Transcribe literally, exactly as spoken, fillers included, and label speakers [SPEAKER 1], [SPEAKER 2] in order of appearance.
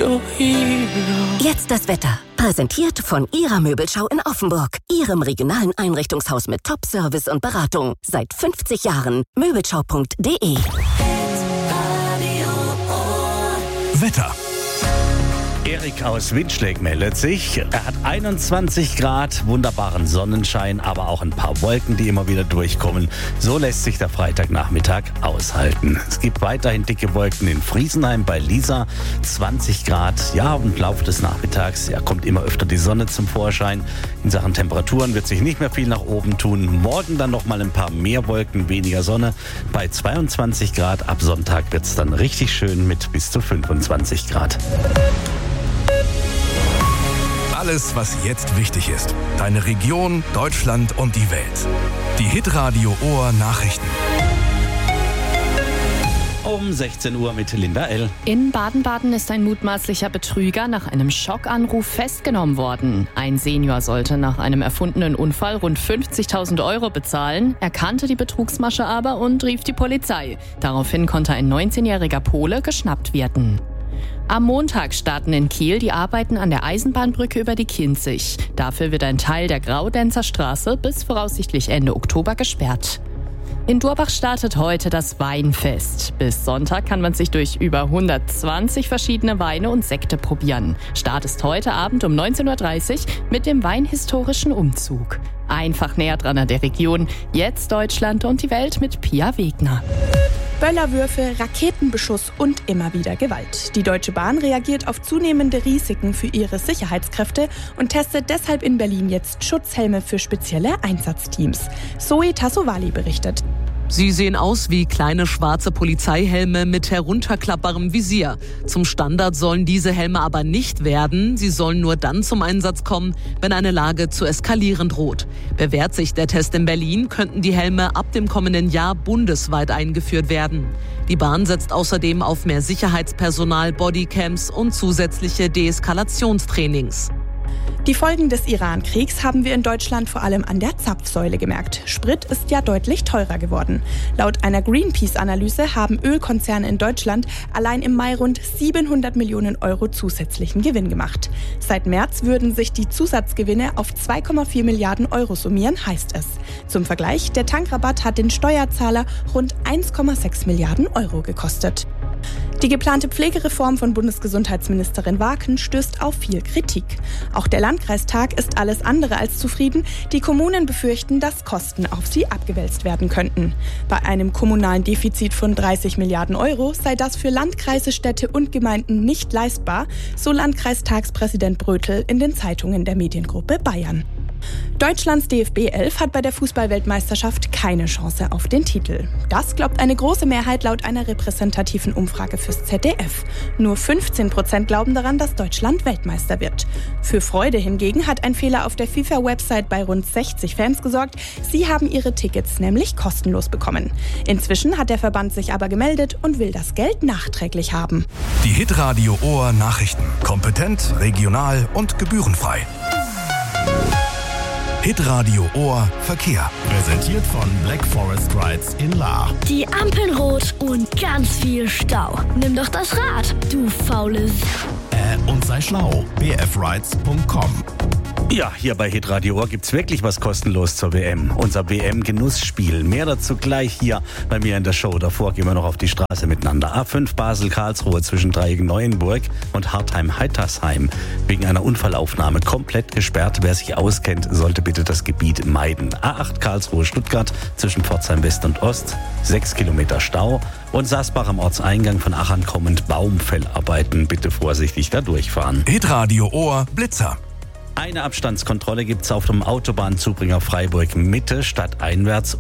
[SPEAKER 1] Jetzt das Wetter. Präsentiert von Ihrer Möbelschau in Offenburg. Ihrem regionalen Einrichtungshaus mit Top-Service und Beratung. Seit fünfzig Jahren. Möbelschau punkt de.
[SPEAKER 2] Wetter.
[SPEAKER 3] Erik aus Windschläg meldet sich. Er hat einundzwanzig Grad, wunderbaren Sonnenschein, aber auch ein paar Wolken, die immer wieder durchkommen. So lässt sich der Freitagnachmittag aushalten. Es gibt weiterhin dicke Wolken in Friesenheim bei Lisa, zwanzig Grad. Ja, und im Laufe des Nachmittags ja, kommt immer öfter die Sonne zum Vorschein. In Sachen Temperaturen wird sich nicht mehr viel nach oben tun. Morgen dann noch mal ein paar mehr Wolken, weniger Sonne. Bei zweiundzwanzig Grad. Ab Sonntag wird es dann richtig schön mit bis zu fünfundzwanzig Grad.
[SPEAKER 2] Alles, was jetzt wichtig ist. Deine Region, Deutschland und die Welt. Die Hitradio Ohr Nachrichten.
[SPEAKER 3] Um sechzehn Uhr mit Linda L.
[SPEAKER 4] In Baden-Baden ist ein mutmaßlicher Betrüger nach einem Schockanruf festgenommen worden. Ein Senior sollte nach einem erfundenen Unfall rund fünfzigtausend Euro bezahlen, erkannte die Betrugsmasche aber und rief die Polizei. Daraufhin konnte ein neunzehnjähriger Pole geschnappt werden. Am Montag starten in Kiel die Arbeiten an der Eisenbahnbrücke über die Kinzig. Dafür wird ein Teil der Graudenzer Straße bis voraussichtlich Ende Oktober gesperrt. In Durbach startet heute das Weinfest. Bis Sonntag kann man sich durch über hundertzwanzig verschiedene Weine und Sekte probieren. Start ist heute Abend um neunzehn Uhr dreißig mit dem weinhistorischen Umzug. Einfach näher dran an der Region. Jetzt Deutschland und die Welt mit Pia Wegner.
[SPEAKER 5] Böllerwürfe, Raketenbeschuss und immer wieder Gewalt. Die Deutsche Bahn reagiert auf zunehmende Risiken für ihre Sicherheitskräfte und testet deshalb in Berlin jetzt Schutzhelme für spezielle Einsatzteams. Zoe Tassovali berichtet.
[SPEAKER 6] Sie sehen aus wie kleine schwarze Polizeihelme mit herunterklappbarem Visier. Zum Standard sollen diese Helme aber nicht werden. Sie sollen nur dann zum Einsatz kommen, wenn eine Lage zu eskalieren droht. Bewährt sich der Test in Berlin, könnten die Helme ab dem kommenden Jahr bundesweit eingeführt werden. Die Bahn setzt außerdem auf mehr Sicherheitspersonal, Bodycams und zusätzliche Deeskalationstrainings.
[SPEAKER 5] Die Folgen des Iran-Kriegs haben wir in Deutschland vor allem an der Zapfsäule gemerkt. Sprit ist ja deutlich teurer geworden. Laut einer Greenpeace-Analyse haben Ölkonzerne in Deutschland allein im Mai rund siebenhundert Millionen Euro zusätzlichen Gewinn gemacht. Seit März würden sich die Zusatzgewinne auf zwei Komma vier Milliarden Euro summieren, heißt es. Zum Vergleich, der Tankrabatt hat den Steuerzahler rund eins Komma sechs Milliarden Euro gekostet. Die geplante Pflegereform von Bundesgesundheitsministerin Waken stößt auf viel Kritik. Auch der Landkreistag ist alles andere als zufrieden. Die Kommunen befürchten, dass Kosten auf sie abgewälzt werden könnten. Bei einem kommunalen Defizit von dreißig Milliarden Euro sei das für Landkreise, Städte und Gemeinden nicht leistbar, so Landkreistagspräsident Brötel in den Zeitungen der Mediengruppe Bayern. Deutschlands D F B elf hat bei der Fußball-Weltmeisterschaft keine Chance auf den Titel. Das glaubt eine große Mehrheit laut einer repräsentativen Umfrage fürs Z D F. Nur fünfzehn Prozent glauben daran, dass Deutschland Weltmeister wird. Für Freude hingegen hat ein Fehler auf der FIFA-Website bei rund sechzig Fans gesorgt. Sie haben ihre Tickets nämlich kostenlos bekommen. Inzwischen hat der Verband sich aber gemeldet und will das Geld nachträglich haben.
[SPEAKER 2] Die Hitradio Ohr Nachrichten. Kompetent, regional und gebührenfrei. Hitradio Ohr Verkehr.
[SPEAKER 7] Präsentiert von Black Forest Rides in Lahr.
[SPEAKER 8] Die Ampeln rot und ganz viel Stau. Nimm doch das Rad, du faules.
[SPEAKER 7] Äh, und sei schlau. b f rides punkt com.
[SPEAKER 3] Ja, hier bei Hitradio Ohr gibt's wirklich was kostenlos zur W M. Unser W M-Genussspiel. Mehr dazu gleich hier bei mir in der Show. Davor gehen wir noch auf die Straße miteinander. A fünf Basel-Karlsruhe zwischen Dreiecken-Neuenburg und Hartheim-Heitersheim. Wegen einer Unfallaufnahme komplett gesperrt. Wer sich auskennt, sollte bitte das Gebiet meiden. A acht Karlsruhe-Stuttgart zwischen Pforzheim West und Ost. Sechs Kilometer Stau. Und Sasbach am Ortseingang von Achern kommend Baumfellarbeiten. Bitte vorsichtig da durchfahren.
[SPEAKER 2] Hitradio Ohr Blitzer.
[SPEAKER 3] Eine Abstandskontrolle gibt es auf dem Autobahnzubringer Freiburg Mitte stadteinwärts